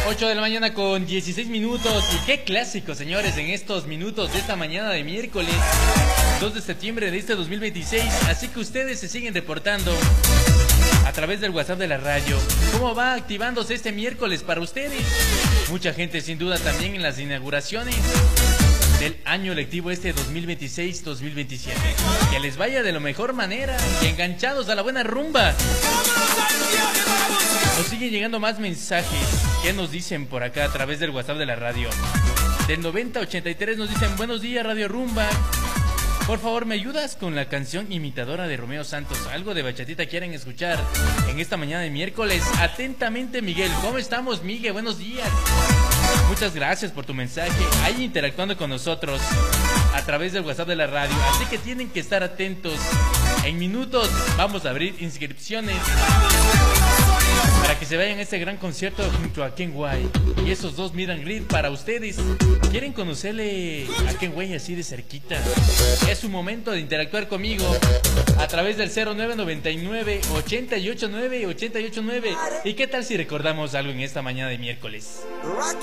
8 de la mañana con 16 minutos. Y qué clásico, señores, en estos minutos de esta mañana de miércoles 2 de septiembre de este 2026. Así que ustedes se siguen reportando a través del WhatsApp de la radio. ¿Cómo va activándose este miércoles para ustedes? Mucha gente sin duda también en las inauguraciones del año lectivo este 2026-2027. Que les vaya de la mejor manera y enganchados a la buena rumba. Nos siguen llegando más mensajes. ¿Qué nos dicen por acá a través del WhatsApp de la radio? Del 9083 nos dicen: buenos días, Radio Rumba. Por favor, ¿me ayudas con la canción imitadora de Romeo Santos? Algo de bachatita quieren escuchar en esta mañana de miércoles. Atentamente, Miguel. ¿Cómo estamos, Miguel? Buenos días. Muchas gracias por tu mensaje. Ahí interactuando con nosotros a través del WhatsApp de la radio. Así que tienen que estar atentos. En minutos vamos a abrir inscripciones para que se vayan a este gran concierto junto a Ken White. Y esos dos meet and greet para ustedes. ¿Quieren conocerle a Ken White así de cerquita? Es un momento de interactuar conmigo a través del 0999 889 889. ¿Y qué tal si recordamos algo en esta mañana de miércoles?